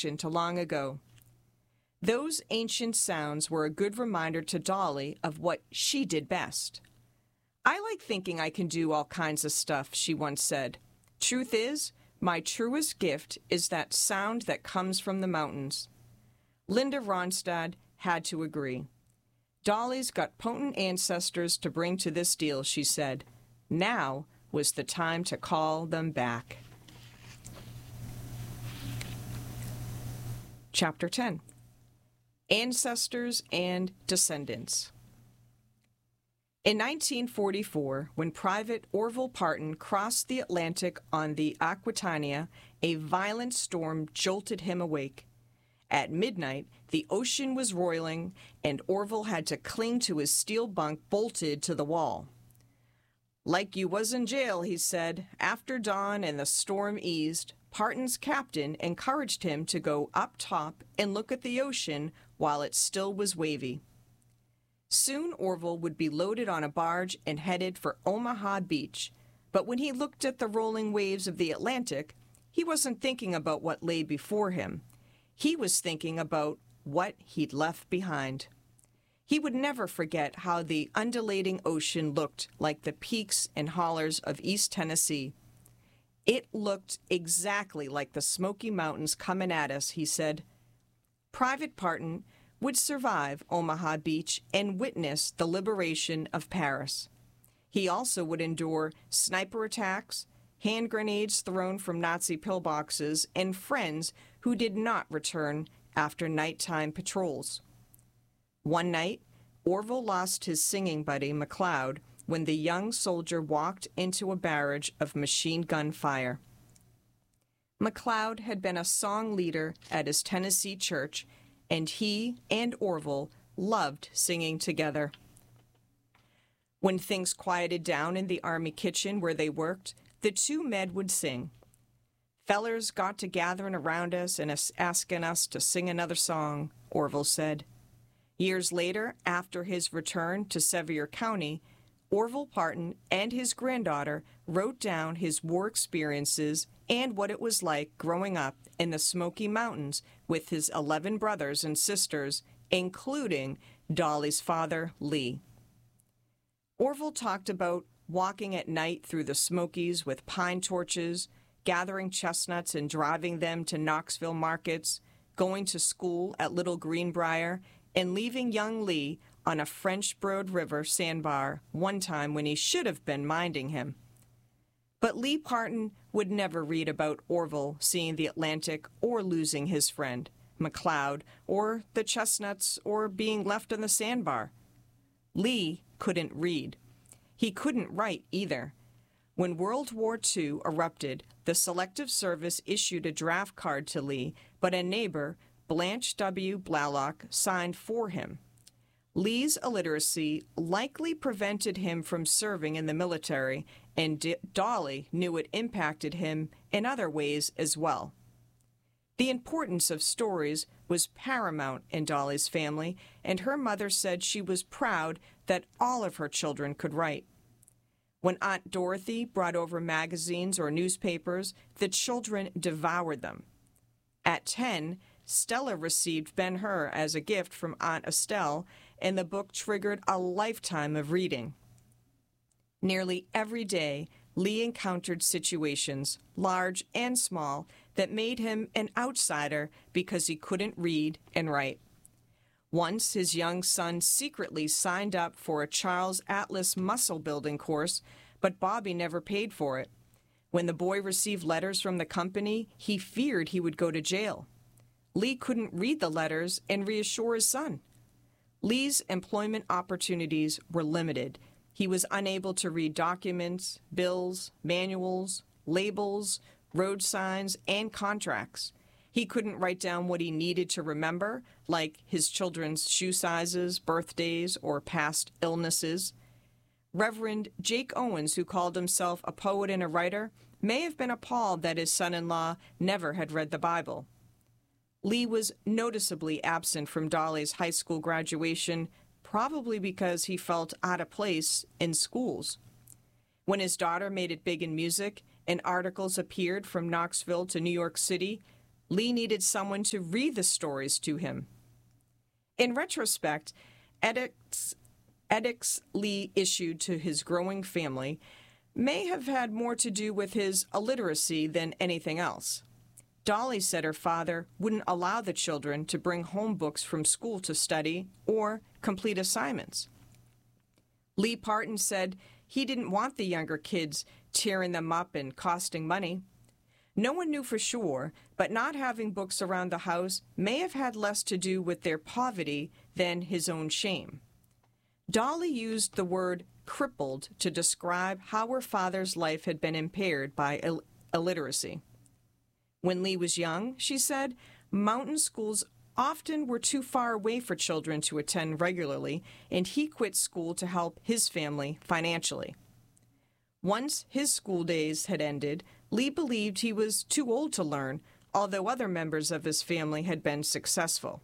connection to long ago. Those ancient sounds were a good reminder to Dolly of what she did best. "I like thinking I can do all kinds of stuff," she once said. "Truth is, my truest gift is that sound that comes from the mountains." Linda Ronstadt had to agree. "Dolly's got potent ancestors to bring to this deal," she said. Now was the time to call them back. Chapter 10. Ancestors and Descendants. In 1944, when Private Orville Parton crossed the Atlantic on the Aquitania, a violent storm jolted him awake. At midnight, the ocean was roiling, and Orville had to cling to his steel bunk bolted to the wall. "Like you was in jail," he said. After dawn and the storm eased, Parton's captain encouraged him to go up top and look at the ocean while it still was wavy. Soon Orville would be loaded on a barge and headed for Omaha Beach, but when he looked at the rolling waves of the Atlantic, he wasn't thinking about what lay before him. He was thinking about what he'd left behind. He would never forget how the undulating ocean looked like the peaks and hollers of East Tennessee. "It looked exactly like the Smoky Mountains coming at us," he said. Private Parton would survive Omaha Beach and witness the liberation of Paris. He also would endure sniper attacks, hand grenades thrown from Nazi pillboxes, and friends who did not return after nighttime patrols. One night, Orville lost his singing buddy, McLeod, when the young soldier walked into a barrage of machine gun fire. McLeod had been a song leader at his Tennessee church, and he and Orville loved singing together. When things quieted down in the Army kitchen where they worked, the two men would sing. "Fellers got to gathering around us and asking us to sing another song," Orville said. Years later, after his return to Sevier County, Orville Parton and his granddaughter wrote down his war experiences and what it was like growing up in the Smoky Mountains with his 11 brothers and sisters, including Dolly's father, Lee. Orville talked about walking at night through the Smokies with pine torches, gathering chestnuts and driving them to Knoxville markets, going to school at Little Greenbrier, and leaving young Lee on a French Broad River sandbar one time when he should have been minding him. But Lee Parton would never read about Orville seeing the Atlantic or losing his friend, McLeod, or the chestnuts, or being left on the sandbar. Lee couldn't read. He couldn't write either. When World War II erupted, the Selective Service issued a draft card to Lee, but a neighbor, Blanche W. Blalock, signed for him. Lee's illiteracy likely prevented him from serving in the military, and Dolly knew it impacted him in other ways as well. The importance of stories was paramount in Dolly's family, and her mother said she was proud that all of her children could write. When Aunt Dorothy brought over magazines or newspapers, the children devoured them. At 10, Stella received Ben-Hur as a gift from Aunt Estelle, and the book triggered a lifetime of reading. Nearly every day, Lee encountered situations, large and small, that made him an outsider because he couldn't read and write. Once, his young son secretly signed up for a Charles Atlas muscle building course, but Bobby never paid for it. When the boy received letters from the company, he feared he would go to jail. Lee couldn't read the letters and reassure his son. Lee's employment opportunities were limited. He was unable to read documents, bills, manuals, labels, road signs, and contracts. He couldn't write down what he needed to remember, like his children's shoe sizes, birthdays, or past illnesses. Reverend Jake Owens, who called himself a poet and a writer, may have been appalled that his son-in-law never had read the Bible. Lee was noticeably absent from Dolly's high school graduation, probably because he felt out of place in schools. When his daughter made it big in music and articles appeared from Knoxville to New York City, Lee needed someone to read the stories to him. In retrospect, edicts Lee issued to his growing family may have had more to do with his illiteracy than anything else. Dolly said her father wouldn't allow the children to bring home books from school to study or complete assignments. Lee Parton said he didn't want the younger kids tearing them up and costing money. No one knew for sure, but not having books around the house may have had less to do with their poverty than his own shame. Dolly used the word crippled to describe how her father's life had been impaired by illiteracy. When Lee was young, she said, mountain schools often were too far away for children to attend regularly, and he quit school to help his family financially. Once his school days had ended, Lee believed he was too old to learn, although other members of his family had been successful.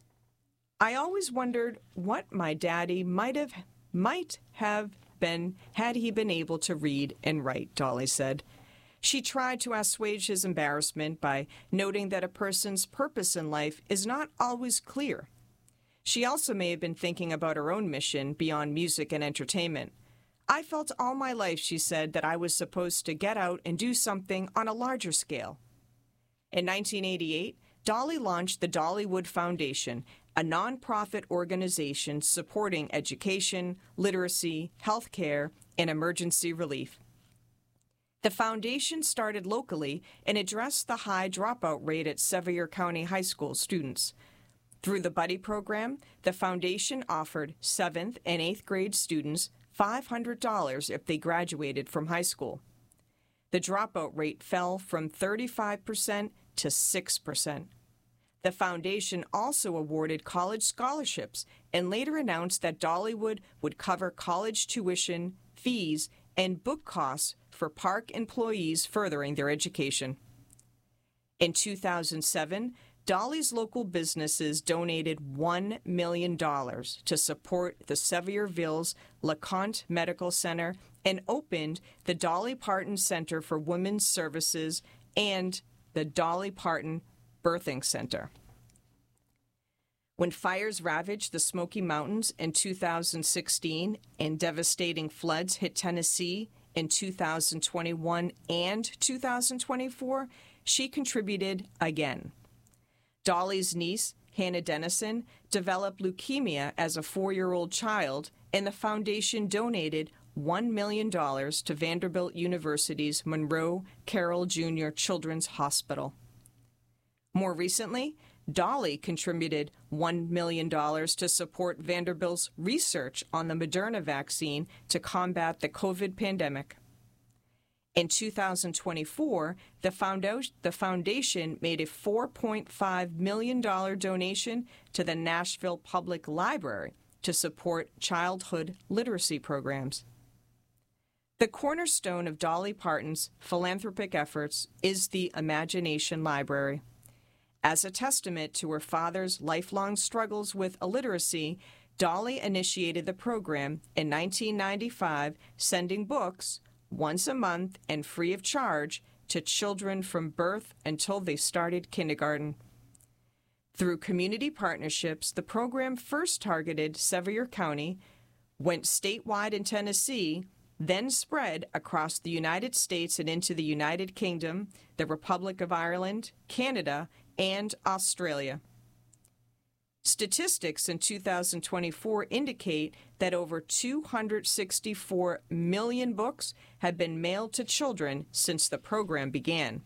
I always wondered what my daddy might have been had he been able to read and write, Dolly said. She tried to assuage his embarrassment by noting that a person's purpose in life is not always clear. She also may have been thinking about her own mission beyond music and entertainment. I felt all my life, she said, that I was supposed to get out and do something on a larger scale. In 1988, Dolly launched the Dollywood Foundation, a nonprofit organization supporting education, literacy, healthcare, and emergency relief. The foundation started locally and addressed the high dropout rate at Sevier County High School students. Through the Buddy program, the foundation offered 7th and 8th grade students $500 if they graduated from high school. The dropout rate fell from 35% to 6%. The foundation also awarded college scholarships and later announced that Dollywood would cover college tuition, fees, and book costs for park employees furthering their education. In 2007, Dolly's local businesses donated $1 million to support the Sevierville's LeConte Medical Center and opened the Dolly Parton Center for Women's Services and the Dolly Parton Birthing Center. When fires ravaged the Smoky Mountains in 2016 and devastating floods hit Tennessee in 2021 and 2024, she contributed again. Dolly's niece, Hannah Dennison, developed leukemia as a 4-year-old child, and the foundation donated $1 million to Vanderbilt University's Monroe Carroll Jr. Children's Hospital. More recently, Dolly contributed $1 million to support Vanderbilt's research on the Moderna vaccine to combat the COVID pandemic. In 2024, the foundation made a $4.5 million donation to the Nashville Public Library to support childhood literacy programs. The cornerstone of Dolly Parton's philanthropic efforts is the Imagination Library. As a testament to her father's lifelong struggles with illiteracy, Dolly initiated the program in 1995, sending books once a month and free of charge to children from birth until they started kindergarten. Through community partnerships, the program first targeted Sevier County, went statewide in Tennessee, then spread across the United States and into the United Kingdom, the Republic of Ireland, Canada, and Australia. Statistics in 2024 indicate that over 264 million books have been mailed to children since the program began.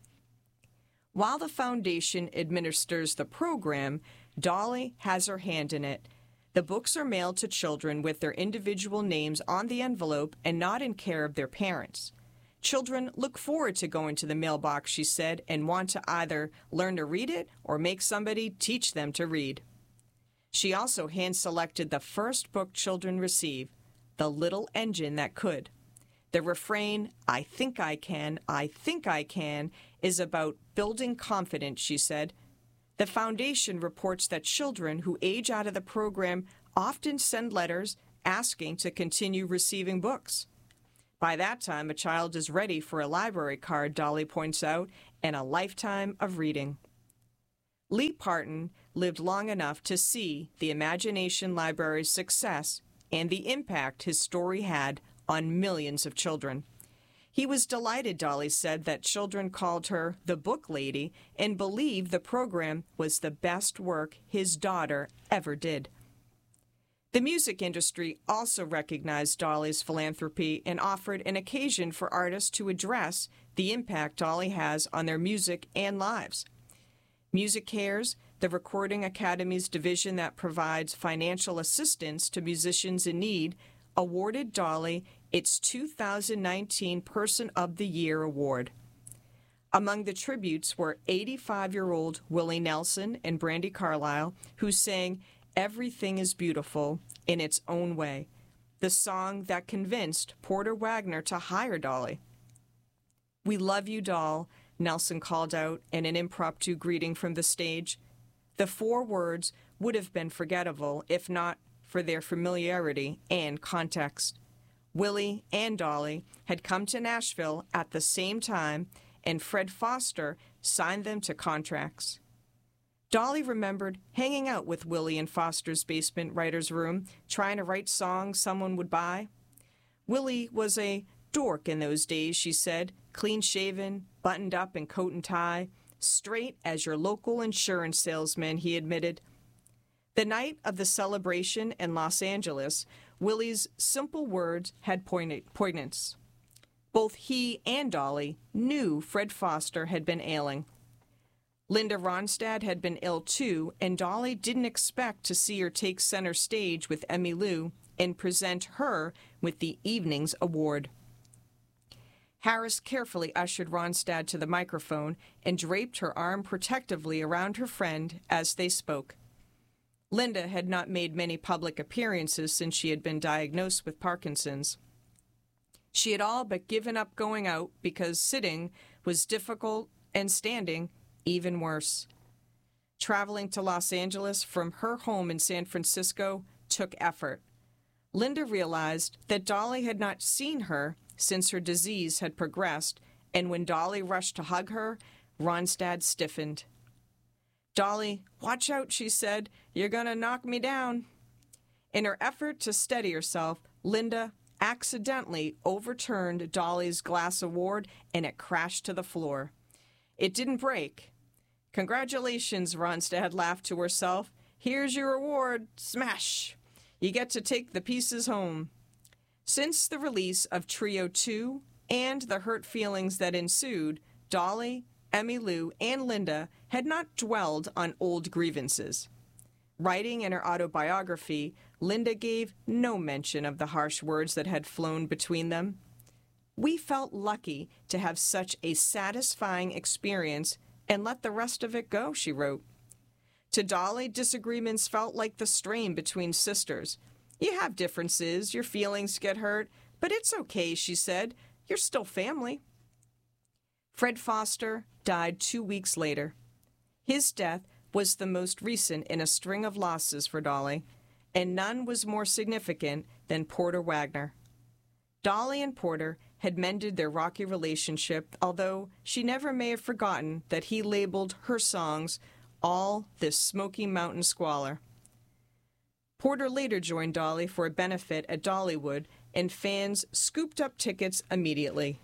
While the foundation administers the program, Dolly has her hand in it. The books are mailed to children with their individual names on the envelope and not in care of their parents. Children look forward to going to the mailbox, she said, and want to either learn to read it or make somebody teach them to read. She also hand-selected the first book children receive, The Little Engine That Could. The refrain, I think I can, is about building confidence, she said. The foundation reports that children who age out of the program often send letters asking to continue receiving books. By that time, a child is ready for a library card, Dolly points out, and a lifetime of reading. Lee Parton lived long enough to see the Imagination Library's success and the impact his story had on millions of children. He was delighted, Dolly said, that children called her the book lady and believed the program was the best work his daughter ever did. The music industry also recognized Dolly's philanthropy and offered an occasion for artists to address the impact Dolly has on their music and lives. MusiCares, the Recording Academy's division that provides financial assistance to musicians in need, awarded Dolly its 2019 Person of the Year award. Among the tributes were 85-year-old Willie Nelson and Brandi Carlile, who sang Everything is Beautiful in its own way, the song that convinced Porter Wagoner to hire Dolly. "We love you, doll," Nelson called out in an impromptu greeting from the stage. The 4 words would have been forgettable if not for their familiarity and context. Willie and Dolly had come to Nashville at the same time, and Fred Foster signed them to contracts. Dolly remembered hanging out with Willie in Foster's basement writer's room, trying to write songs someone would buy. Willie was a dork in those days, she said, clean-shaven, buttoned up in coat and tie, straight as your local insurance salesman, he admitted. The night of the celebration in Los Angeles, Willie's simple words had poignance. Both he and Dolly knew Fred Foster had been ailing. Linda Ronstadt had been ill too, and Dolly didn't expect to see her take center stage with Emmylou and present her with the evening's award. Harris carefully ushered Ronstadt to the microphone and draped her arm protectively around her friend as they spoke. Linda had not made many public appearances since she had been diagnosed with Parkinson's. She had all but given up going out because sitting was difficult and standing even worse. Traveling to Los Angeles from her home in San Francisco took effort. Linda realized that Dolly had not seen her since her disease had progressed, and when Dolly rushed to hug her, Ronstadt stiffened. "Dolly, watch out," she said. "You're going to knock me down." In her effort to steady herself, Linda accidentally overturned Dolly's glass award, and it crashed to the floor. It didn't break. "Congratulations," Ronstadt laughed to herself. "Here's your award. Smash! You get to take the pieces home." Since the release of Trio 2 and the hurt feelings that ensued, Dolly, Emmylou, and Linda had not dwelled on old grievances. Writing in her autobiography, Linda gave no mention of the harsh words that had flown between them. "We felt lucky to have such a satisfying experience and let the rest of it go," she wrote. To Dolly, disagreements felt like the strain between sisters. "You have differences, your feelings get hurt, but it's okay," she said. "You're still family." Fred Foster died 2 weeks later. His death was the most recent in a string of losses for Dolly, and none was more significant than Porter Wagoner. Dolly and Porter had mended their rocky relationship, although she never may have forgotten that he labeled her songs all this Smoky Mountain squalor. Porter later joined Dolly for a benefit at Dollywood, and fans scooped up tickets immediately.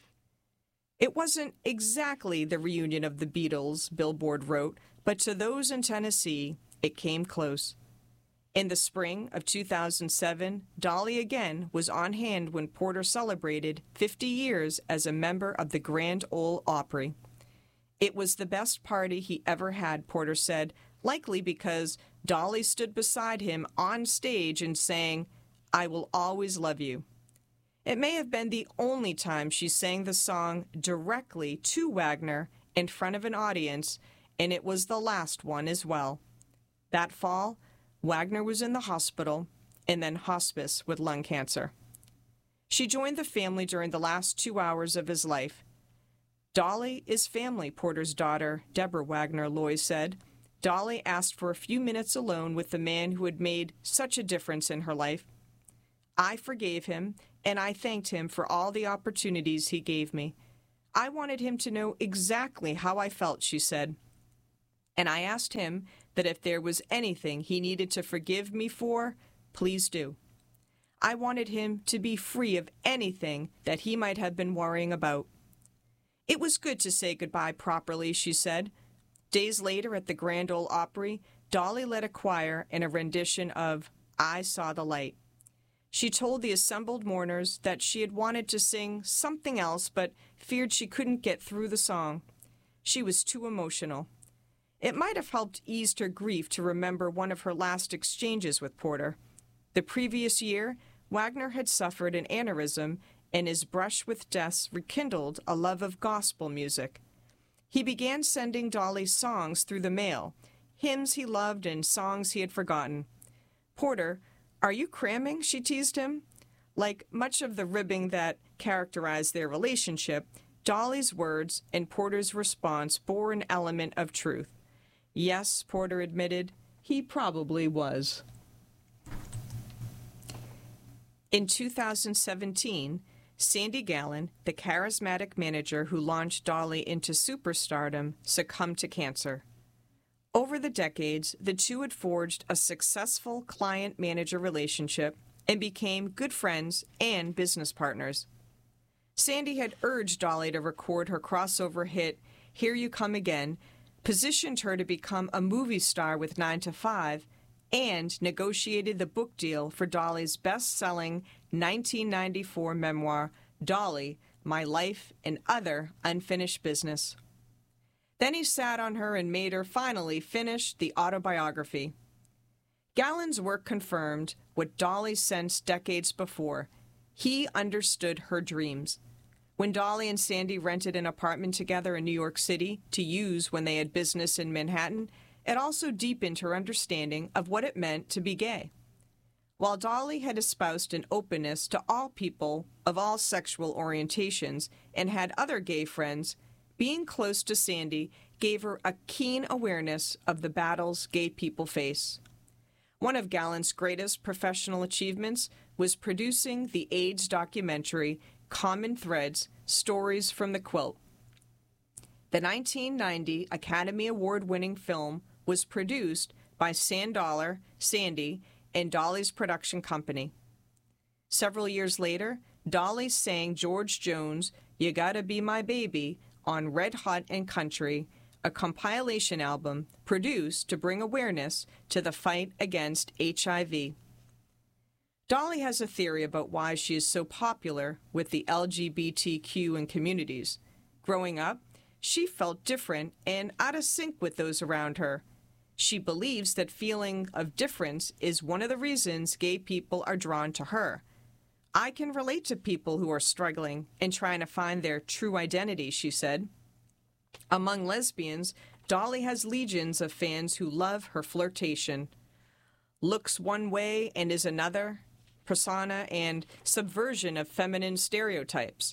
It wasn't exactly the reunion of the Beatles, Billboard wrote, but to those in Tennessee, it came close. In the spring of 2007, Dolly again was on hand when Porter celebrated 50 years as a member of the Grand Ole Opry. "It was the best party he ever had," Porter said, likely because Dolly stood beside him on stage and sang, "I Will Always Love You." It may have been the only time she sang the song directly to Wagoner in front of an audience, and it was the last one as well. That fall, Wagoner was in the hospital and then hospice with lung cancer. She joined the family during the last 2 hours of his life. "Dolly is family," Porter's daughter, Deborah Wagoner Loy, said. Dolly asked for a few minutes alone with the man who had made such a difference in her life. "I forgave him, and I thanked him for all the opportunities he gave me. I wanted him to know exactly how I felt," she said. and I asked him that if there was anything he needed to forgive me for, please do. I wanted him to be free of anything that he might have been worrying about. It was good to say goodbye properly, she said. Days later at the Grand Ole Opry, Dolly led a choir in a rendition of I Saw the Light. She told the assembled mourners that she had wanted to sing something else but feared she couldn't get through the song. She was too emotional. It might have helped ease her grief to remember one of her last exchanges with Porter. The previous year, Wagner had suffered an aneurysm, and his brush with death rekindled a love of gospel music. He began sending Dolly songs through the mail, hymns he loved and songs he had forgotten. Porter, are you cramming? She teased him. Like much of the ribbing that characterized their relationship, Dolly's words and Porter's response bore an element of truth. Yes, Porter admitted, he probably was. In 2017, Sandy Gallin, the charismatic manager who launched Dolly into superstardom, succumbed to cancer. Over the decades, the two had forged a successful client-manager relationship and became good friends and business partners. Sandy had urged Dolly to record her crossover hit, Here You Come Again, positioned her to become a movie star with 9 to 5, and negotiated the book deal for Dolly's best-selling 1994 memoir, Dolly, My Life and Other Unfinished Business. Then he sat on her and made her finally finish the autobiography. Gallin's work confirmed what Dolly sensed decades before. He understood her dreams. When Dolly and Sandy rented an apartment together in New York City to use when they had business in Manhattan, it also deepened her understanding of what it meant to be gay. While Dolly had espoused an openness to all people of all sexual orientations and had other gay friends, being close to Sandy gave her a keen awareness of the battles gay people face. One of Gallin's greatest professional achievements was producing the AIDS documentary Common Threads, Stories from the Quilt. The 1990 Academy Award-winning film was produced by Sandollar, Sandy, and Dolly's production company. Several years later, Dolly sang George Jones' You Gotta Be My Baby on Red Hot and Country, a compilation album produced to bring awareness to the fight against HIV. Dolly has a theory about why she is so popular with the LGBTQ and communities. Growing up, she felt different and out of sync with those around her. She believes that feeling of difference is one of the reasons gay people are drawn to her. I can relate to people who are struggling and trying to find their true identity, she said. Among lesbians, Dolly has legions of fans who love her flirtation. Looks one way and is another, persona and subversion of feminine stereotypes.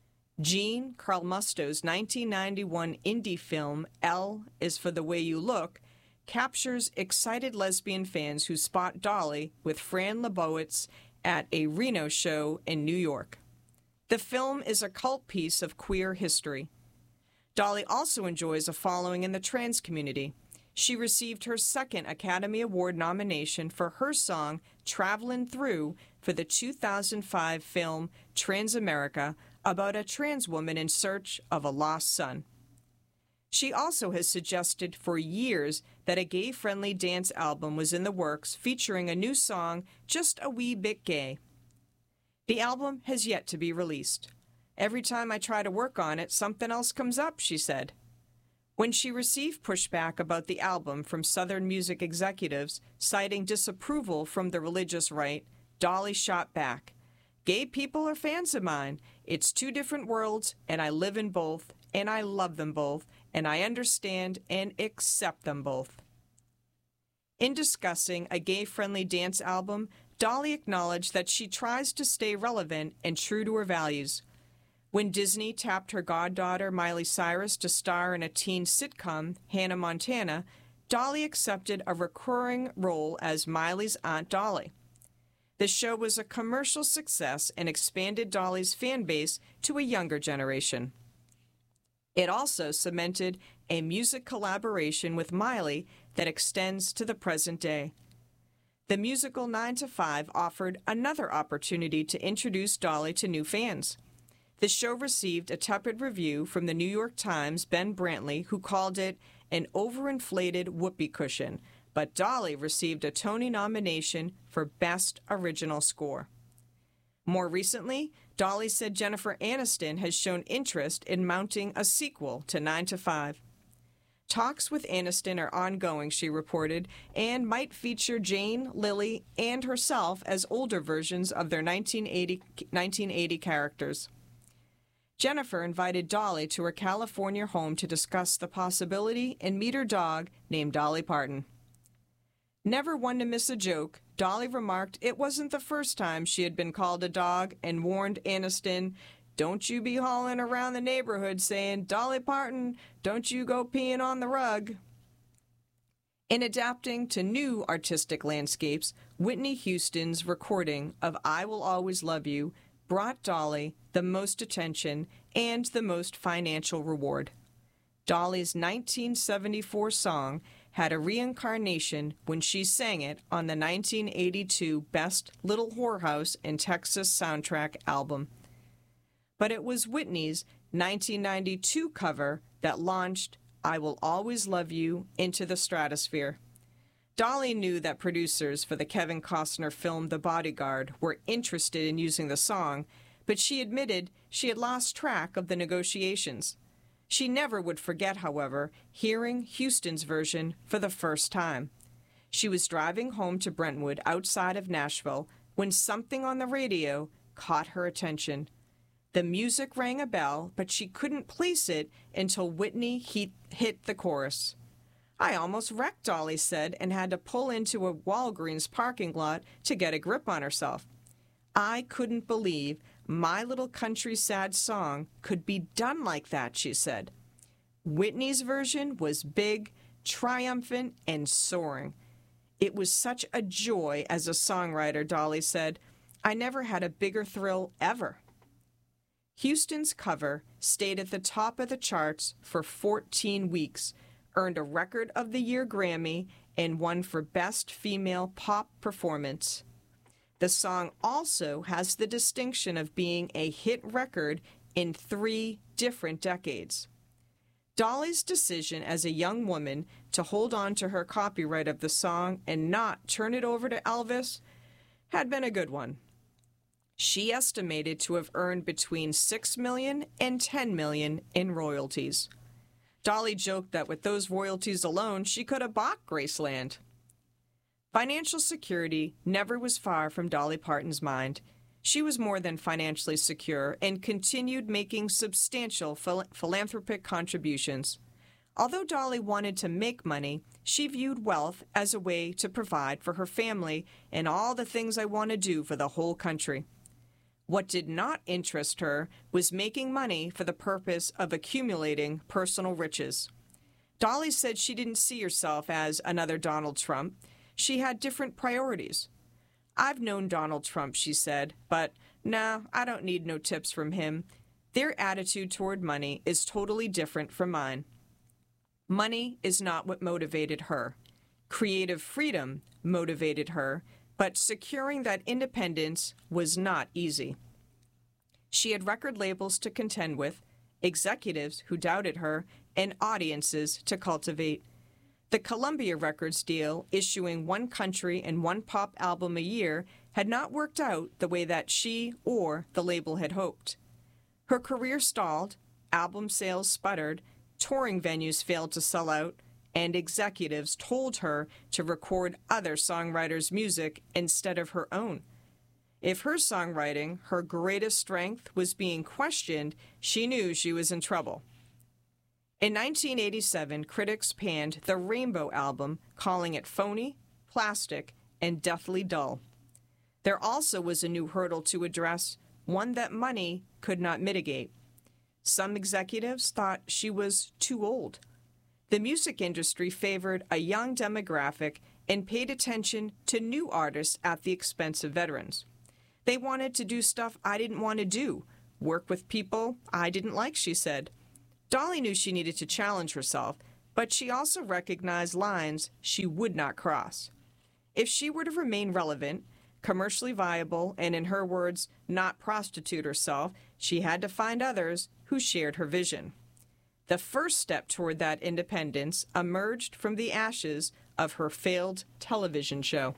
Jean Carl Musto's 1991 indie film, L is for the Way You Look, captures excited lesbian fans who spot Dolly with Fran Lebowitz at a Reno show in New York. The film is a cult piece of queer history. Dolly also enjoys a following in the trans community. She received her second Academy Award nomination for her song Travelin' Through for the 2005 film Transamerica, about a trans woman in search of a lost son. She also has suggested for years that a gay-friendly dance album was in the works featuring a new song, Just a Wee Bit Gay. The album has yet to be released. Every time I try to work on it, something else comes up, she said. When she received pushback about the album from Southern music executives, citing disapproval from the religious right, Dolly shot back. Gay people are fans of mine. It's two different worlds, and I live in both, and I love them both, and I understand and accept them both. In discussing a gay-friendly dance album, Dolly acknowledged that she tries to stay relevant and true to her values. When Disney tapped her goddaughter Miley Cyrus to star in a teen sitcom, Hannah Montana, Dolly accepted a recurring role as Miley's Aunt Dolly. The show was a commercial success and expanded Dolly's fan base to a younger generation. It also cemented a music collaboration with Miley that extends to the present day. The musical 9 to 5 offered another opportunity to introduce Dolly to new fans. The show received a tepid review from the New York Times' Ben Brantley, who called it an overinflated whoopee cushion, but Dolly received a Tony nomination for Best Original Score. More recently, Dolly said Jennifer Aniston has shown interest in mounting a sequel to 9 to 5. Talks with Aniston are ongoing, she reported, and might feature Jane, Lily, and herself as older versions of their 1980 characters. Jennifer invited Dolly to her California home to discuss the possibility and meet her dog named Dolly Parton. Never one to miss a joke, Dolly remarked it wasn't the first time she had been called a dog and warned Aniston, "Don't you be hauling around the neighborhood saying, 'Dolly Parton, don't you go peeing on the rug.'" In adapting to new artistic landscapes, Whitney Houston's recording of "I Will Always Love You" brought Dolly the most attention and the most financial reward. Dolly's 1974 song had a reincarnation when she sang it on the 1982 Best Little Whorehouse in Texas soundtrack album. But it was Whitney's 1992 cover that launched "I Will Always Love You" into the stratosphere. Dolly knew that producers for the Kevin Costner film The Bodyguard were interested in using the song, but she admitted she had lost track of the negotiations. She never would forget, however, hearing Houston's version for the first time. She was driving home to Brentwood outside of Nashville when something on the radio caught her attention. The music rang a bell, but she couldn't place it until Whitney hit the chorus. "I almost wrecked," Dolly said, and had to pull into a Walgreens parking lot to get a grip on herself. "I couldn't believe my little country sad song could be done like that," she said. Whitney's version was big, triumphant, and soaring. "It was such a joy as a songwriter," Dolly said. "I never had a bigger thrill ever." Houston's cover stayed at the top of the charts for 14 weeks, earned a Record of the Year Grammy, and won for Best Female Pop Performance. The song also has the distinction of being a hit record in 3 different decades. Dolly's decision as a young woman to hold on to her copyright of the song and not turn it over to Elvis had been a good one. She estimated to have earned between $6 million and $10 million in royalties. Dolly joked that with those royalties alone, she could have bought Graceland. Financial security never was far from Dolly Parton's mind. She was more than financially secure and continued making substantial philanthropic contributions. Although Dolly wanted to make money, she viewed wealth as a way to provide for her family and all the things I want to do for the whole country. What did not interest her was making money for the purpose of accumulating personal riches. Dolly said she didn't see herself as another Donald Trump. She had different priorities. "I've known Donald Trump," she said, "but no, I don't need no tips from him. Their attitude toward money is totally different from mine." Money is not what motivated her. Creative freedom motivated her, but securing that independence was not easy. She had record labels to contend with, executives who doubted her, and audiences to cultivate. The Columbia Records deal, issuing one country and one pop album a year, had not worked out the way that she or the label had hoped. Her career stalled, album sales sputtered, touring venues failed to sell out, and executives told her to record other songwriters' music instead of her own. If her songwriting, her greatest strength, was being questioned, she knew she was in trouble. In 1987, critics panned the Rainbow album, calling it phony, plastic, and deathly dull. There also was a new hurdle to address, one that money could not mitigate. Some executives thought she was too old. The music industry favored a young demographic and paid attention to new artists at the expense of veterans. They wanted to do stuff I didn't want to do, work with people I didn't like, she said. Dolly knew she needed to challenge herself, but she also recognized lines she would not cross. If she were to remain relevant, commercially viable, and in her words, not prostitute herself, she had to find others who shared her vision. The first step toward that independence emerged from the ashes of her failed television show.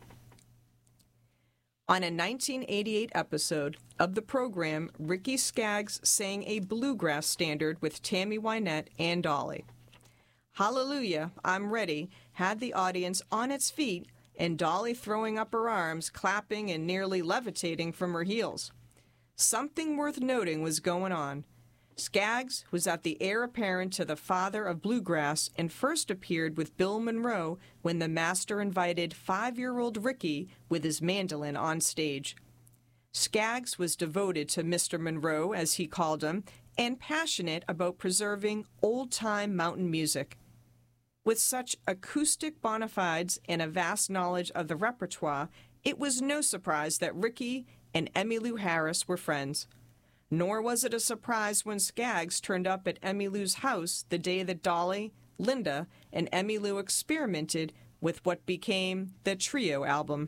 On a 1988 episode of the program, Ricky Skaggs sang a bluegrass standard with Tammy Wynette and Dolly. Hallelujah, I'm Ready had the audience on its feet and Dolly throwing up her arms, clapping, and nearly levitating from her heels. Something worth noting was going on. Skaggs was at the heir apparent to the father of bluegrass and first appeared with Bill Monroe when the master invited 5-year-old Ricky with his mandolin on stage. Skaggs was devoted to Mr. Monroe, as he called him, and passionate about preserving old-time mountain music. With such acoustic bona fides and a vast knowledge of the repertoire, it was no surprise that Ricky and Emmylou Harris were friends. Nor was it a surprise when Skaggs turned up at Emmylou's house the day that Dolly, Linda, and Emmylou experimented with what became the Trio album.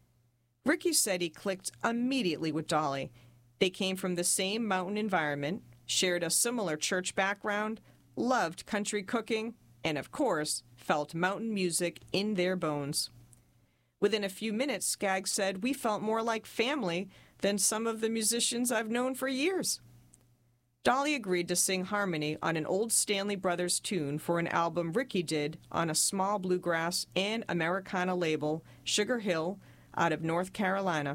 Ricky said he clicked immediately with Dolly. They came from the same mountain environment, shared a similar church background, loved country cooking, and, of course, felt mountain music in their bones. Within a few minutes, Skaggs said, "We felt more like family than some of the musicians I've known for years." Dolly agreed to sing harmony on an old Stanley Brothers tune for an album Ricky did on a small bluegrass and Americana label, Sugar Hill, out of North Carolina.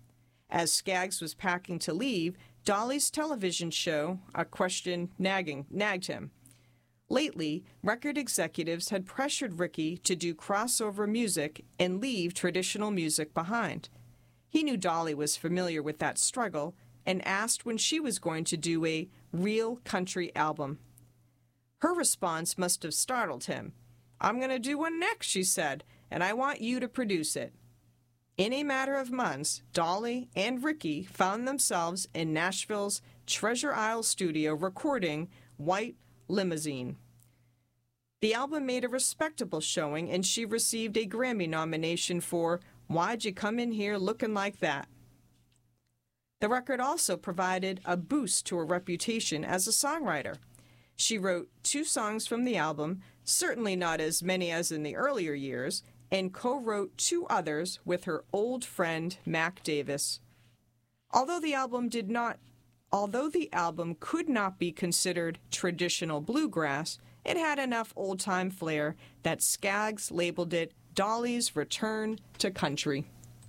As Skaggs was packing to leave, Dolly's television show, A Question, nagged him. Lately, record executives had pressured Ricky to do crossover music and leave traditional music behind. He knew Dolly was familiar with that struggle and asked when she was going to do a real country album. Her response must have startled him. "I'm going to do one next," she said, "and I want you to produce it." In a matter of months, Dolly and Ricky found themselves in Nashville's Treasure Isle studio recording White Limousine. The album made a respectable showing, and she received a Grammy nomination for Why'd You Come In Here Looking Like That? The record also provided a boost to her reputation as a songwriter. She wrote 2 songs from the album, certainly not as many as in the earlier years, and co-wrote 2 others with her old friend Mac Davis. Although the album could not be considered traditional bluegrass, it had enough old-time flair that Skaggs labeled it Dolly's Return to Country.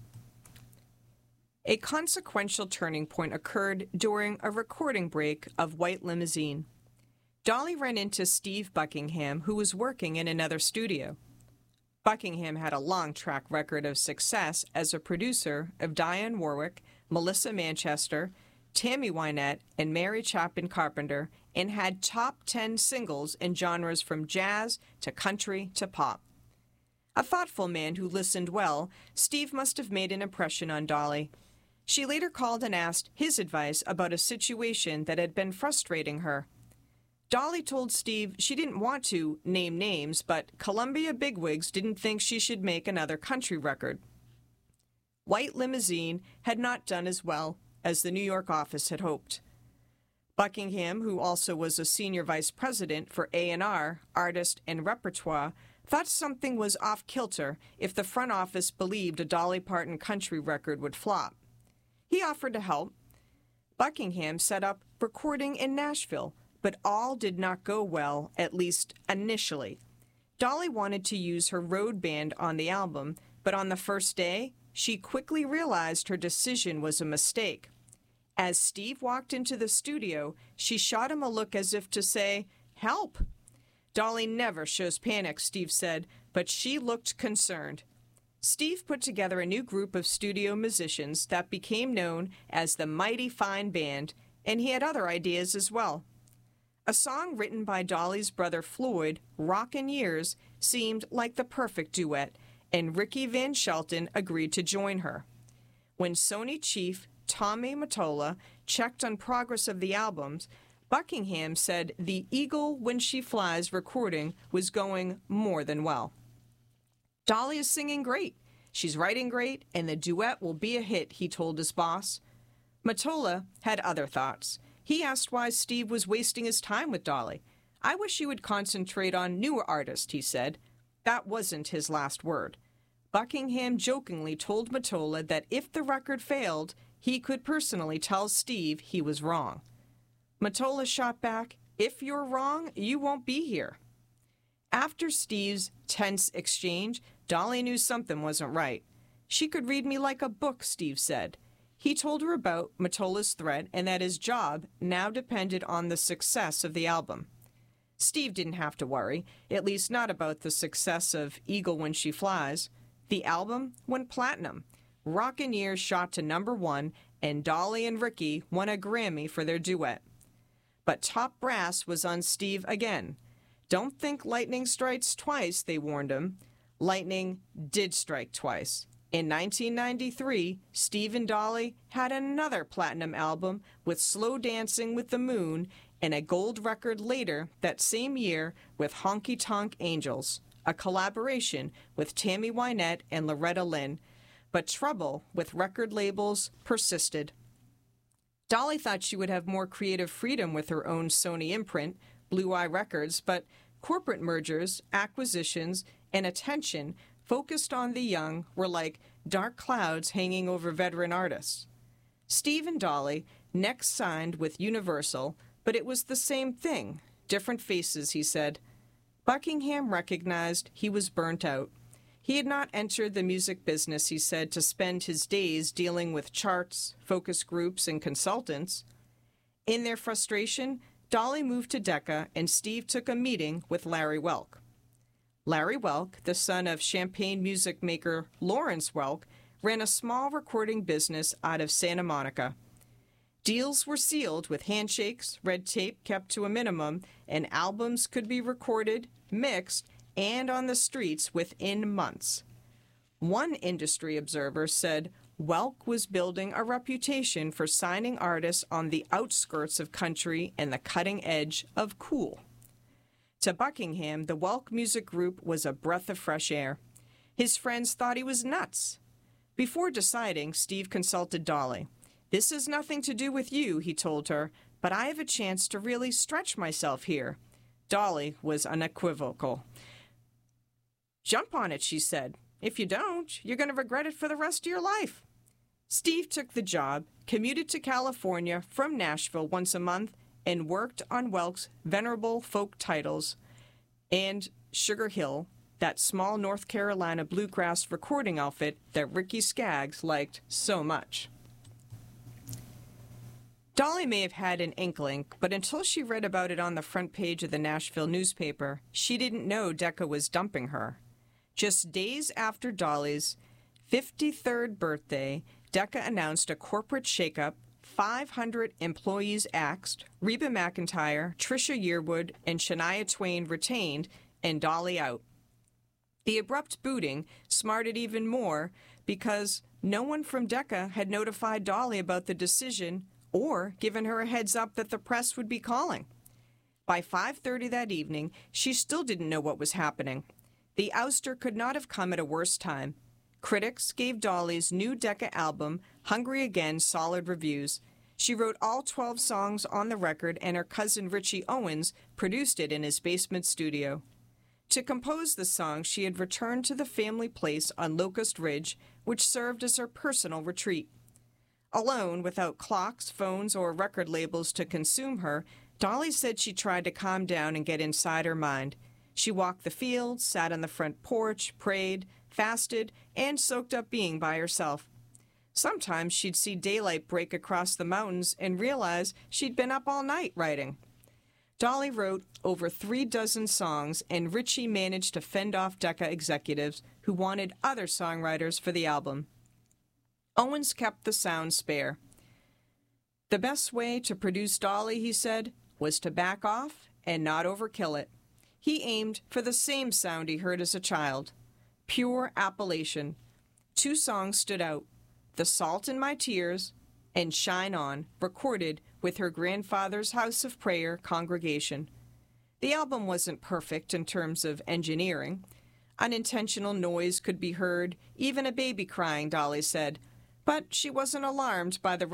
A consequential turning point occurred during a recording break of White Limousine. Dolly ran into Steve Buckingham, who was working in another studio. Buckingham had a long track record of success as a producer of Dionne Warwick, Melissa Manchester, Tammy Wynette, and Mary Chapin Carpenter, and had top 10 singles in genres from jazz to country to pop. A thoughtful man who listened well, Steve must have made an impression on Dolly. She later called and asked his advice about a situation that had been frustrating her. Dolly told Steve she didn't want to name names, but Columbia bigwigs didn't think she should make another country record. White Limousine had not done as well as the New York office had hoped. Buckingham, who also was a senior vice president for A&R, artist, and repertoire, thought something was off-kilter if the front office believed a Dolly Parton country record would flop. He offered to help. Buckingham set up recording in Nashville, but all did not go well, at least initially. Dolly wanted to use her road band on the album, but on the first day, she quickly realized her decision was a mistake. As Steve walked into the studio, she shot him a look as if to say, "Help!" Dolly never shows panic, Steve said, but she looked concerned. Steve put together a new group of studio musicians that became known as the Mighty Fine Band, and he had other ideas as well. A song written by Dolly's brother Floyd, Rockin' Years, seemed like the perfect duet, and Ricky Van Shelton agreed to join her. When Sony chief Tommy Mottola checked on progress of the albums, Buckingham said the Eagle When She Flies recording was going more than well. Dolly is singing great. She's writing great, and the duet will be a hit, he told his boss. Mottola had other thoughts. He asked why Steve was wasting his time with Dolly. I wish you would concentrate on newer artists, he said. That wasn't his last word. Buckingham jokingly told Mottola that if the record failed, he could personally tell Steve he was wrong. Mottola shot back, "If you're wrong, you won't be here." After Steve's tense exchange, Dolly knew something wasn't right. "She could read me like a book," Steve said. He told her about Mottola's threat and that his job now depended on the success of the album. Steve didn't have to worry, at least not about the success of Eagle When She Flies. The album went platinum. Rockin' Years shot to #1, and Dolly and Ricky won a Grammy for their duet. But top brass was on Steve again. "Don't think lightning strikes twice," they warned him. Lightning did strike twice. In 1993, Steve and Dolly had another platinum album with Slow Dancing with the Moon, and a gold record later that same year with Honky Tonk Angels, a collaboration with Tammy Wynette and Loretta Lynn. But trouble with record labels persisted. Dolly thought she would have more creative freedom with her own Sony imprint, Blue Eye Records, but corporate mergers, acquisitions, and attention focused on the young were like dark clouds hanging over veteran artists. Steve and Dolly next signed with Universal, but it was the same thing, different faces, he said. Buckingham recognized he was burnt out. He had not entered the music business, he said, to spend his days dealing with charts, focus groups, and consultants. In their frustration, Dolly moved to Decca and Steve took a meeting with Larry Welk. Larry Welk, the son of Champaign music maker Lawrence Welk, ran a small recording business out of Santa Monica. Deals were sealed with handshakes, red tape kept to a minimum, and albums could be recorded, mixed, and on the streets within months. One industry observer said Welk was building a reputation for signing artists on the outskirts of country and the cutting edge of cool. To Buckingham, the Welk music group was a breath of fresh air. His friends thought he was nuts. Before deciding, Steve consulted Dolly. "This has nothing to do with you," he told her, "but I have a chance to really stretch myself here." Dolly was unequivocal. "Jump on it," she said. "If you don't, you're going to regret it for the rest of your life." Steve took the job, commuted to California from Nashville once a month, and worked on Welk's venerable folk titles and Sugar Hill, that small North Carolina bluegrass recording outfit that Ricky Skaggs liked so much. Dolly may have had an inkling, but until she read about it on the front page of the Nashville newspaper, she didn't know Decca was dumping her. Just days after Dolly's 53rd birthday, Decca announced a corporate shakeup, 500 employees axed, Reba McEntire, Trisha Yearwood, and Shania Twain retained, and Dolly out. The abrupt booting smarted even more because no one from Decca had notified Dolly about the decision or given her a heads up that the press would be calling. By 5:30 that evening, she still didn't know what was happening. The ouster could not have come at a worse time. Critics gave Dolly's new Decca album, Hungry Again, solid reviews. She wrote all 12 songs on the record, and her cousin Richie Owens produced it in his basement studio. To compose the song, she had returned to the family place on Locust Ridge, which served as her personal retreat. Alone, without clocks, phones, or record labels to consume her, Dolly said she tried to calm down and get inside her mind. She walked the fields, sat on the front porch, prayed, fasted, and soaked up being by herself. Sometimes she'd see daylight break across the mountains and realize she'd been up all night writing. Dolly wrote over 36 songs, and Richie managed to fend off Decca executives who wanted other songwriters for the album. Owens kept the sound spare. The best way to produce Dolly, he said, was to back off and not overkill it. He aimed for the same sound he heard as a child. Pure Appalachian. 2 songs stood out, The Salt in My Tears and Shine On, recorded with her grandfather's House of Prayer congregation. The album wasn't perfect in terms of engineering. Unintentional noise could be heard, even a baby crying, Dolly said, but she wasn't alarmed by the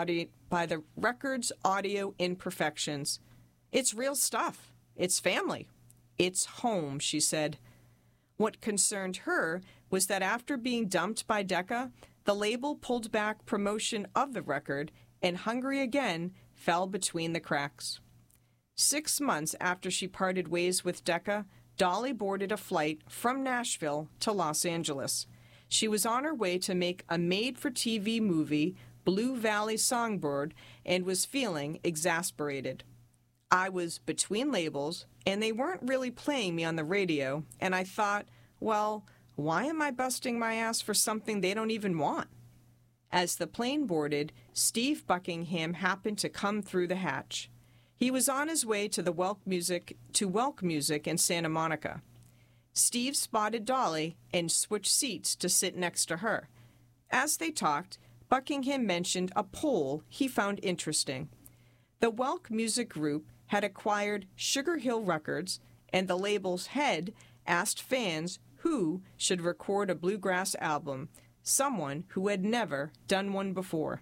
record's audio imperfections. It's real stuff. It's family. It's home, she said. What concerned her was that after being dumped by Decca, the label pulled back promotion of the record, and Hungry Again fell between the cracks. 6 months after she parted ways with Decca, Dolly boarded a flight from Nashville to Los Angeles. She was on her way to make a made-for-TV movie, Blue Valley Songbird, and was feeling exasperated. I was between labels, and they weren't really playing me on the radio, and I thought, well, why am I busting my ass for something they don't even want? As the plane boarded, Steve Buckingham happened to come through the hatch. He was on his way to Welk Music in Santa Monica. Steve spotted Dolly and switched seats to sit next to her. As they talked, Buckingham mentioned a poll he found interesting. The Welk Music Group had acquired Sugar Hill Records, and the label's head asked fans who should record a bluegrass album, someone who had never done one before.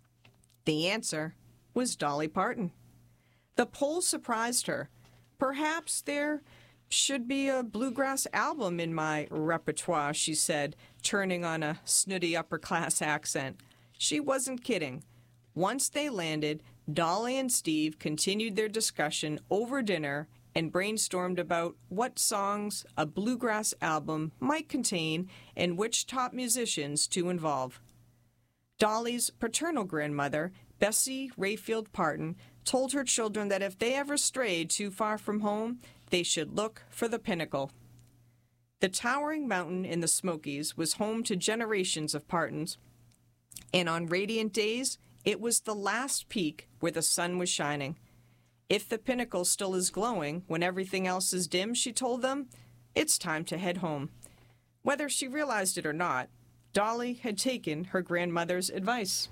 The answer was Dolly Parton. The poll surprised her. Perhaps there should be a bluegrass album in my repertoire, she said, turning on a snooty upper-class accent. She wasn't kidding. Once they landed, Dolly and Steve continued their discussion over dinner and brainstormed about what songs a bluegrass album might contain and which top musicians to involve. Dolly's paternal grandmother, Bessie Rayfield Parton, told her children that if they ever strayed too far from home, they should look for the pinnacle. The towering mountain in the Smokies was home to generations of Partons, and on radiant days, it was the last peak where the sun was shining. If the pinnacle still is glowing when everything else is dim, she told them, it's time to head home. Whether she realized it or not, Dolly had taken her grandmother's advice.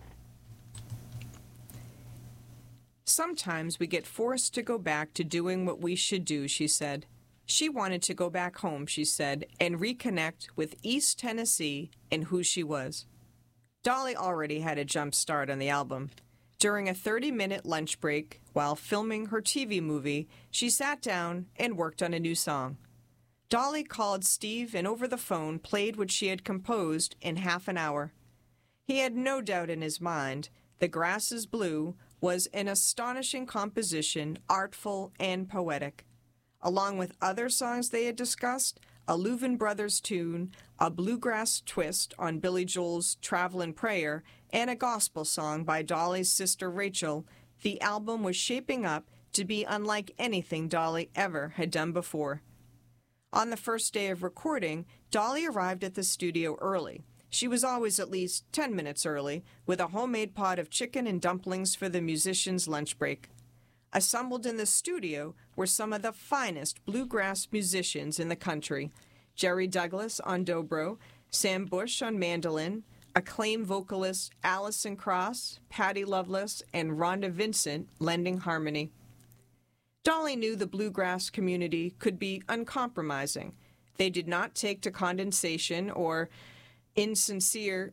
Sometimes we get forced to go back to doing what we should do, she said. She wanted to go back home, she said, and reconnect with East Tennessee and who she was. Dolly already had a jump start on the album. During a 30-minute lunch break, while filming her TV movie, she sat down and worked on a new song. Dolly called Steve and over the phone played what she had composed in half an hour. He had no doubt in his mind The Grass is Blue was an astonishing composition, artful and poetic. Along with other songs they had discussed, a Louvin Brothers tune, a bluegrass twist on Billy Joel's Travelin' Prayer, and a gospel song by Dolly's sister Rachel, the album was shaping up to be unlike anything Dolly ever had done before. On the first day of recording, Dolly arrived at the studio early. She was always at least 10 minutes early, with a homemade pot of chicken and dumplings for the musicians' lunch break. Assembled in the studio were some of the finest bluegrass musicians in the country: Jerry Douglas on dobro, Sam Bush on mandolin, acclaimed vocalists Alison Krauss, Patty Loveless, and Rhonda Vincent lending harmony. Dolly knew the bluegrass community could be uncompromising. They did not take to condensation or insincere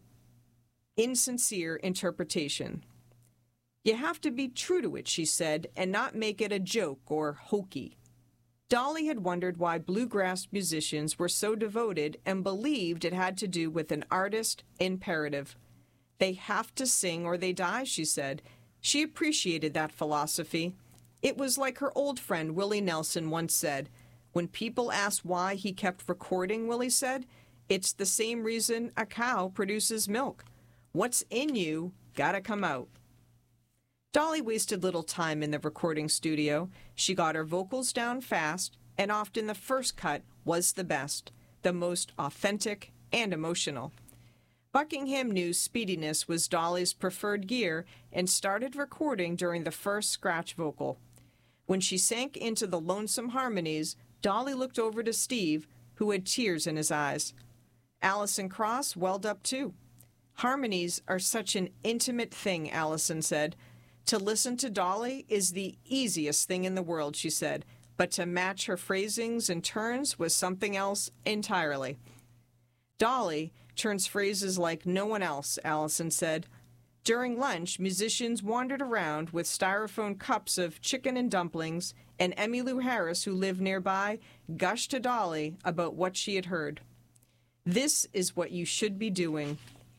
interpretation. You have to be true to it, she said, and not make it a joke or hokey. Dolly had wondered why bluegrass musicians were so devoted and believed it had to do with an artist imperative. They have to sing or they die, she said. She appreciated that philosophy. It was like her old friend Willie Nelson once said. When people asked why he kept recording, Willie said, it's the same reason a cow produces milk. What's in you gotta come out. Dolly wasted little time in the recording studio. She got her vocals down fast, and often the first cut was the best, the most authentic and emotional. Buckingham knew speediness was Dolly's preferred gear and started recording during the first scratch vocal. When she sank into the lonesome harmonies, Dolly looked over to Steve, who had tears in his eyes. Alison Krauss welled up too. Harmonies are such an intimate thing, Alison said. To listen to Dolly is the easiest thing in the world, she said, but to match her phrasings and turns was something else entirely. Dolly turns phrases like no one else, Allison said. During lunch, musicians wandered around with styrofoam cups of chicken and dumplings, and Emmylou Harris, who lived nearby, gushed to Dolly about what she had heard. "This is what you should be doing,"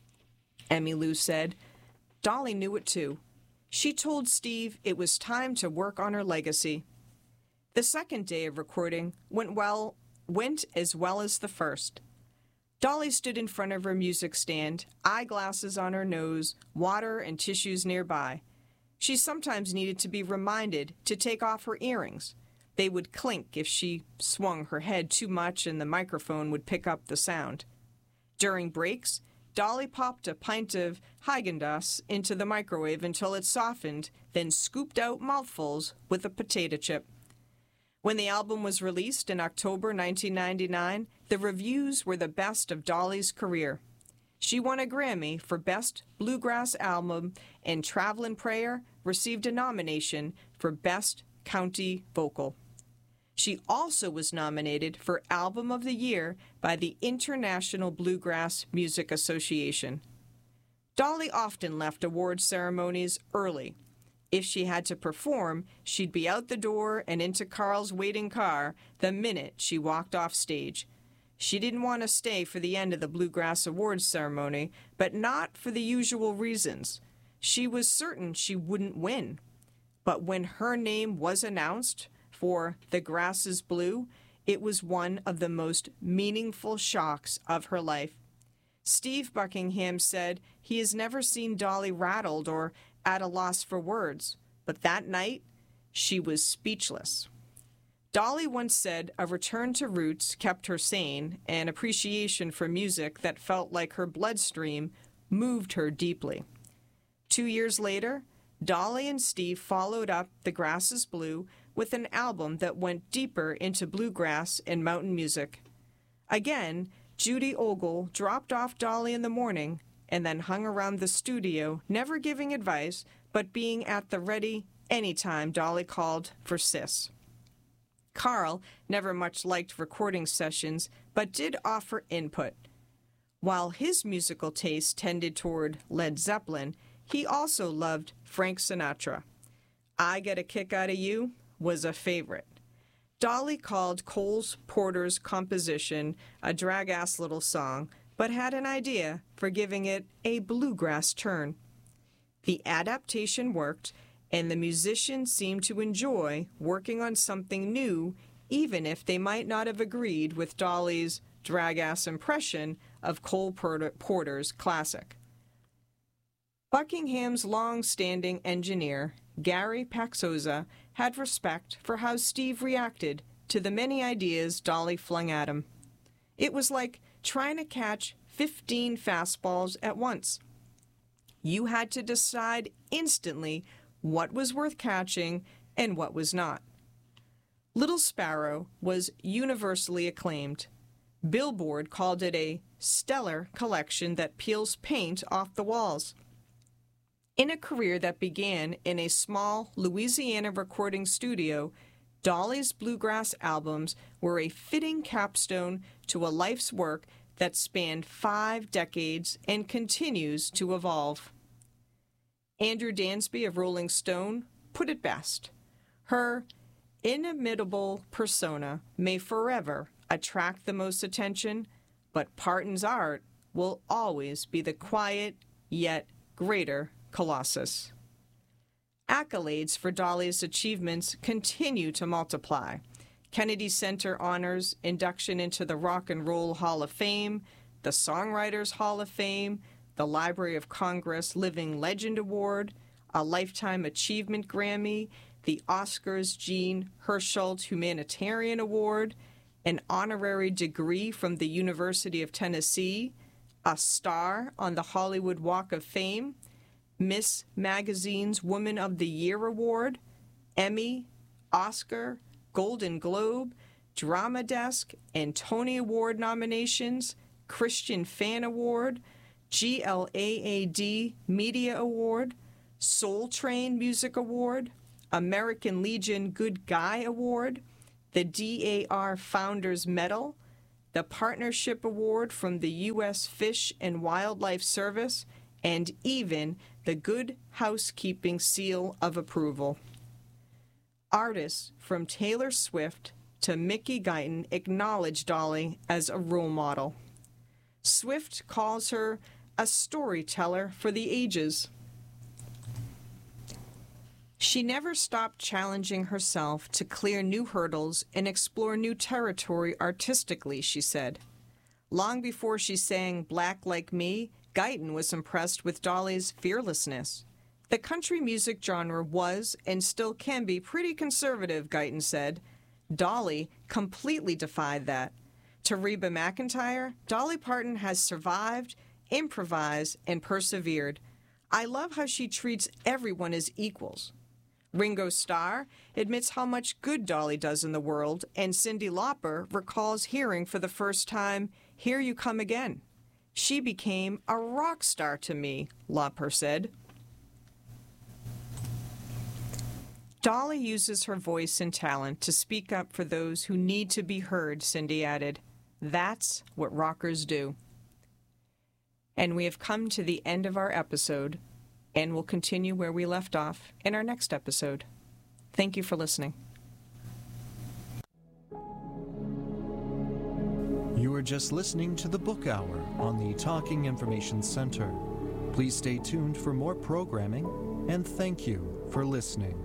Emmylou said. Dolly knew it too. She told Steve it was time to work on her legacy. The second day of recording went as well as the first. Dolly stood in front of her music stand, eyeglasses on her nose, water and tissues nearby. She sometimes needed to be reminded to take off her earrings. They would clink if she swung her head too much and the microphone would pick up the sound. During breaks, Dolly popped a pint of Häagen-Dazs into the microwave until it softened, then scooped out mouthfuls with a potato chip. When the album was released in October 1999, the reviews were the best of Dolly's career. She won a Grammy for Best Bluegrass Album, and Travelin' Prayer received a nomination for Best County Vocal. She also was nominated for Album of the Year by the International Bluegrass Music Association. Dolly often left award ceremonies early. If she had to perform, she'd be out the door and into Carl's waiting car the minute she walked off stage. She didn't want to stay for the end of the Bluegrass Awards ceremony, but not for the usual reasons. She was certain she wouldn't win. But when her name was announced for The Grass is Blue, it was one of the most meaningful shocks of her life. Steve Buckingham said he has never seen Dolly rattled or at a loss for words, but that night, she was speechless. Dolly once said a return to roots kept her sane, and appreciation for music that felt like her bloodstream moved her deeply. 2 years later, Dolly and Steve followed up The Grass is Blue with an album that went deeper into bluegrass and mountain music. Again, Judy Ogle dropped off Dolly in the morning and then hung around the studio, never giving advice, but being at the ready anytime Dolly called for Sis. Carl never much liked recording sessions, but did offer input. While his musical taste tended toward Led Zeppelin, he also loved Frank Sinatra. I Get a Kick Out of You was a favorite. Dolly called Cole Porter's composition a drag-ass little song, but had an idea for giving it a bluegrass turn. The adaptation worked, and the musicians seemed to enjoy working on something new, even if they might not have agreed with Dolly's drag-ass impression of Cole Porter's classic. Buckingham's long-standing engineer, Gary Paxoza, had respect for how Steve reacted to the many ideas Dolly flung at him. It was like trying to catch 15 fastballs at once. You had to decide instantly what was worth catching and what was not. Little Sparrow was universally acclaimed. Billboard called it a stellar collection that peels paint off the walls. In a career that began in a small Louisiana recording studio, Dolly's bluegrass albums were a fitting capstone to a life's work that spanned 5 decades and continues to evolve. Andrew Dansby of Rolling Stone put it best. Her inimitable persona may forever attract the most attention, but Parton's art will always be the quiet yet greater colossus. Accolades for Dolly's achievements continue to multiply. Kennedy Center honors, induction into the Rock and Roll Hall of Fame, the Songwriters Hall of Fame, the Library of Congress Living Legend Award, a Lifetime Achievement Grammy, the Oscars Jean Hersholt Humanitarian Award, an honorary degree from the University of Tennessee, a star on the Hollywood Walk of Fame, Miss Magazine's Woman of the Year Award, Emmy, Oscar, Golden Globe, Drama Desk, and Tony Award nominations, Christian Fan Award, GLAAD Media Award, Soul Train Music Award, American Legion Good Guy Award, the DAR Founders Medal, the Partnership Award from the U.S. Fish and Wildlife Service, and even the Good Housekeeping Seal of Approval. Artists from Taylor Swift to Mickey Guyton acknowledge Dolly as a role model. Swift calls her a storyteller for the ages. She never stopped challenging herself to clear new hurdles and explore new territory artistically, she said. Long before she sang Black Like Me, Guyton was impressed with Dolly's fearlessness. The country music genre was and still can be pretty conservative, Guyton said. Dolly completely defied that. To Reba McEntire, Dolly Parton has survived, improvised, and persevered. I love how she treats everyone as equals. Ringo Starr admits how much good Dolly does in the world, and Cyndi Lauper recalls hearing for the first time, "Here You Come Again." She became a rock star to me, Lauper said. Dolly uses her voice and talent to speak up for those who need to be heard, Cyndi added. That's what rockers do. And we have come to the end of our episode, and we'll continue where we left off in our next episode. Thank you for listening. You were just listening to the Book Hour on the Talking Information Center. Please stay tuned for more programming, and thank you for listening.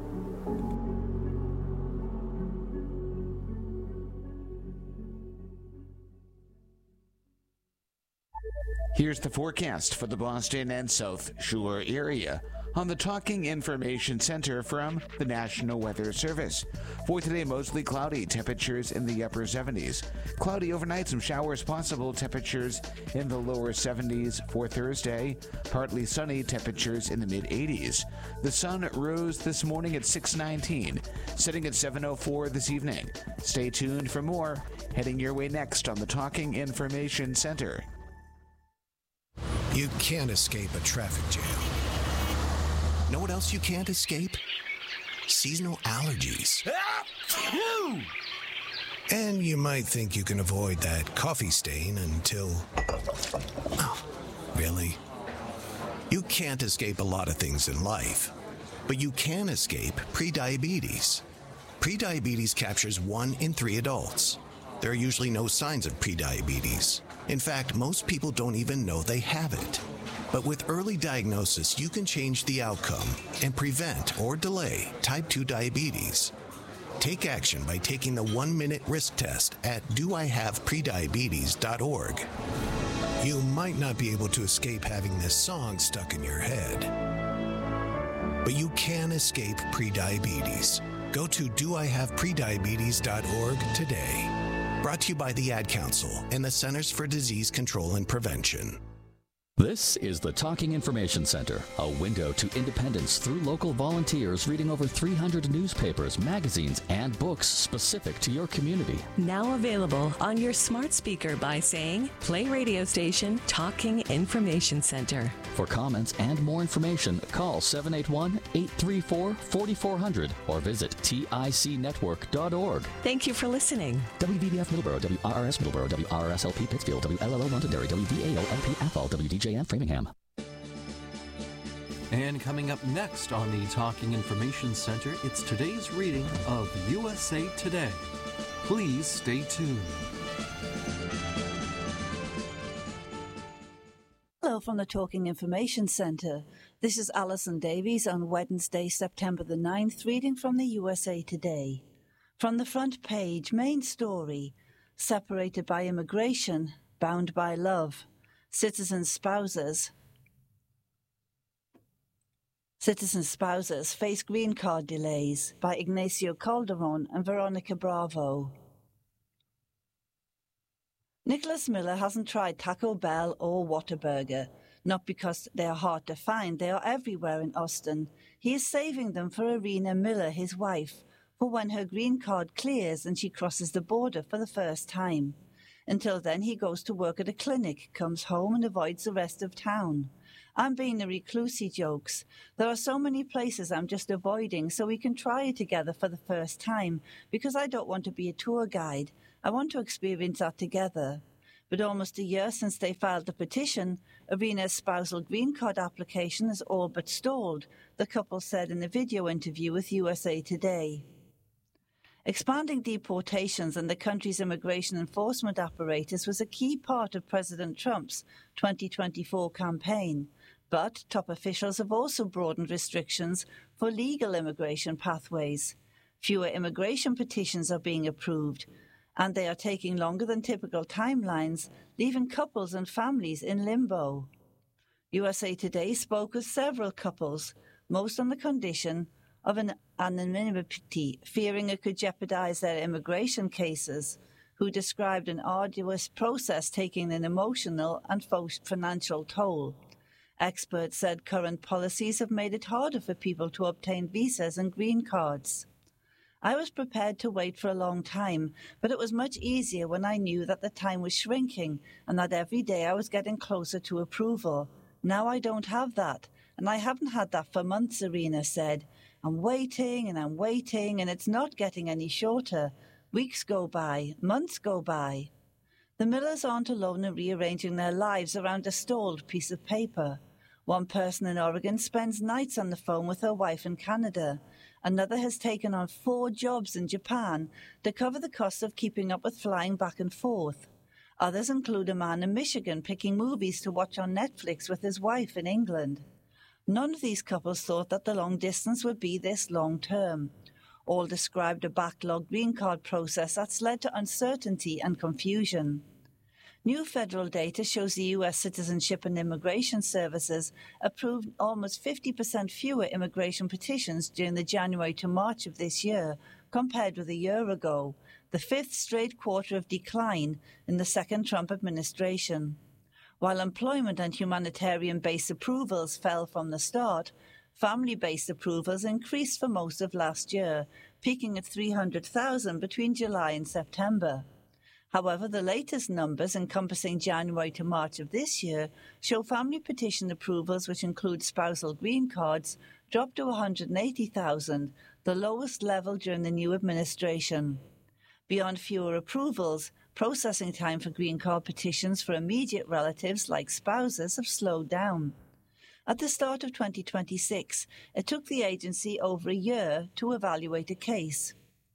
Here's the forecast for the Boston and South Shore area on the Talking Information Center from the National Weather Service. For today, mostly cloudy, temperatures in the upper 70s. Cloudy overnight, some showers possible, temperatures in the lower 70s. For Thursday, partly sunny, temperatures in the mid-80s. The sun rose this morning at 6:19, setting at 7:04 this evening. Stay tuned for more, heading your way next on the Talking Information Center. You can't escape a traffic jam. Know what else you can't escape? Seasonal allergies. And you might think you can avoid that coffee stain until... Oh, really? You can't escape a lot of things in life, but you can escape prediabetes. Prediabetes captures 1 in 3 adults. There are usually no signs of prediabetes. In fact, most people don't even know they have it. But with early diagnosis, you can change the outcome and prevent or delay type 2 diabetes. Take action by taking the 1-minute risk test at doihaveprediabetes.org. You might not be able to escape having this song stuck in your head, but you can escape prediabetes. Go to doihaveprediabetes.org today. Brought to you by the Ad Council and the Centers for Disease Control and Prevention. This is the Talking Information Center, a window to independence through local volunteers reading over 300 newspapers, magazines, and books specific to your community. Now available on your smart speaker by saying, play radio station Talking Information Center. For comments and more information, call 781-834-4400 or visit ticnetwork.org. Thank you for listening. WVBF Middleborough, WRRS Middleborough, WRSLP Pittsfield, WLLO Londonderry, WVAO-LP Athol, WDJM Framingham. And coming up next on the Talking Information Center, it's today's reading of USA Today. Please stay tuned. Hello from the Talking Information Center. This is Alison Davies on Wednesday, September the 9th, reading from the USA Today. From the front page, main story, separated by immigration, bound by love, citizen spouses face green card delays, by Ignacio Calderon and Veronica Bravo. Nicholas Miller hasn't tried Taco Bell or Whataburger, not because they are hard to find, they are everywhere in Austin. He is saving them for Irina Miller, his wife, for when her green card clears and she crosses the border for the first time. Until then, he goes to work at a clinic, comes home and avoids the rest of town. I'm being a recluse, he jokes. There are so many places I'm just avoiding so we can try it together for the first time, because I don't want to be a tour guide. I want to experience that together. But almost a year since they filed the petition, Irina's spousal green card application is all but stalled, the couple said in a video interview with USA Today. Expanding deportations and the country's immigration enforcement apparatus was a key part of President Trump's 2024 campaign. But top officials have also broadened restrictions for legal immigration pathways. Fewer immigration petitions are being approved, and they are taking longer than typical timelines, leaving couples and families in limbo. USA Today spoke with several couples, most on the condition of an anonymity, fearing it could jeopardize their immigration cases, who described an arduous process taking an emotional and financial toll. Experts said current policies have made it harder for people to obtain visas and green cards. I was prepared to wait for a long time, but it was much easier when I knew that the time was shrinking and that every day I was getting closer to approval. Now I don't have that, and I haven't had that for months, Irina said. I'm waiting, and it's not getting any shorter. Weeks go by, months go by. The Millers aren't alone in rearranging their lives around a stalled piece of paper. One person in Oregon spends nights on the phone with her wife in Canada. Another has taken on 4 jobs in Japan to cover the cost of keeping up with flying back and forth. Others include a man in Michigan picking movies to watch on Netflix with his wife in England. None of these couples thought that the long distance would be this long term. All described a backlogged green card process that's led to uncertainty and confusion. New federal data shows the U.S. Citizenship and Immigration Services approved almost 50% fewer immigration petitions during the January to March of this year compared with a year ago, the 5th straight quarter of decline in the second Trump administration. While employment and humanitarian-based approvals fell from the start, family-based approvals increased for most of last year, peaking at 300,000 between July and September. However, the latest numbers, encompassing January to March of this year, show family petition approvals, which include spousal green cards, dropped to 180,000, the lowest level during the new administration. Beyond fewer approvals, processing time for green card petitions for immediate relatives like spouses have slowed down. At the start of 2026, it took the agency over a year to evaluate a case.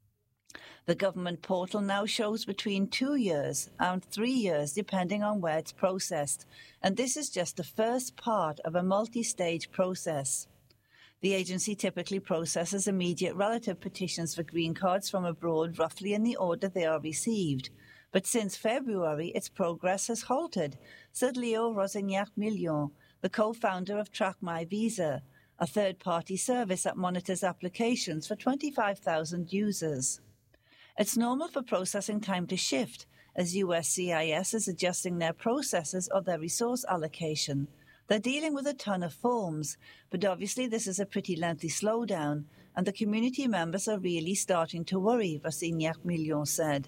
The government portal now shows between 2 years and 3 years, depending on where it's processed, and this is just the first part of a multi-stage process. The agency typically processes immediate relative petitions for green cards from abroad roughly in the order they are received. But since February, its progress has halted, said Leo Rosignac-Million, the co-founder of Track My Visa, a third-party service that monitors applications for 25,000 users. It's normal for processing time to shift as USCIS is adjusting their processes or their resource allocation. They're dealing with a ton of forms, but obviously this is a pretty lengthy slowdown, and the community members are really starting to worry, Rosignac-Million said.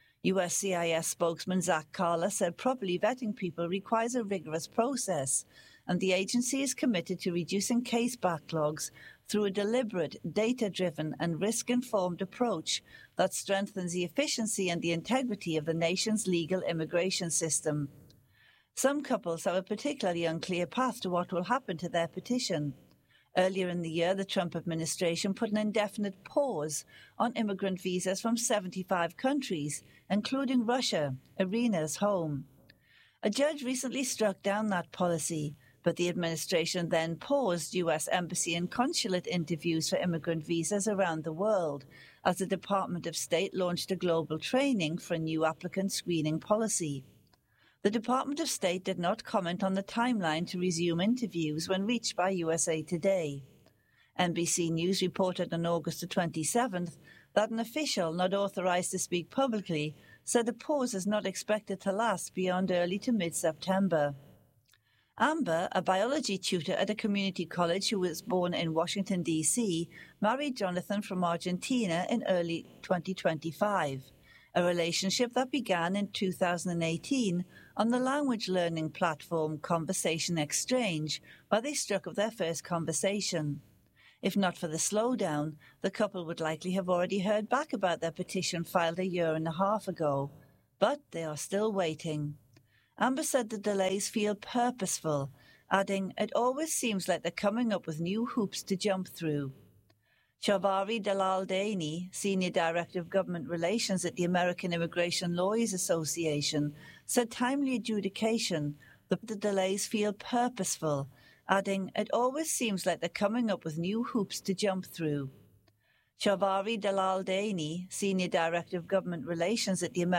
USCIS spokesman Zach Carla said properly vetting people requires a rigorous process, and the agency is committed to reducing case backlogs through a deliberate, data-driven and risk-informed approach that strengthens the efficiency and the integrity of the nation's legal immigration system. Some couples have a particularly unclear path to what will happen to their petition. Earlier in the year, the Trump administration put an indefinite pause on immigrant visas from 75 countries, including Russia, Irina's home. A judge recently struck down that policy, but the administration then paused U.S. embassy and consulate interviews for immigrant visas around the world, as the Department of State launched a global training for a new applicant screening policy. The Department of State did not comment on the timeline to resume interviews when reached by USA Today. NBC News reported on August 27th that an official not authorized to speak publicly said the pause is not expected to last beyond early to mid-September. Amber, a biology tutor at a community college who was born in Washington, D.C., married Jonathan from Argentina in early 2025. a relationship that began in 2018 on the language learning platform Conversation Exchange, where they struck up their first conversation. If not for the slowdown, the couple would likely have already heard back about their petition filed a year and a half ago. But they are still waiting. Amber said the delays feel purposeful, adding, "It always seems like they're coming up with new hoops to jump through." Shawvari Dalal-Dani, Senior Director of Government Relations at the American Immigration Lawyers Association, said timely adjudication, the delays feel purposeful, adding, "It always seems like they're coming up with new hoops to jump through." Shawvari Dalal-Dani, Senior Director of Government Relations at the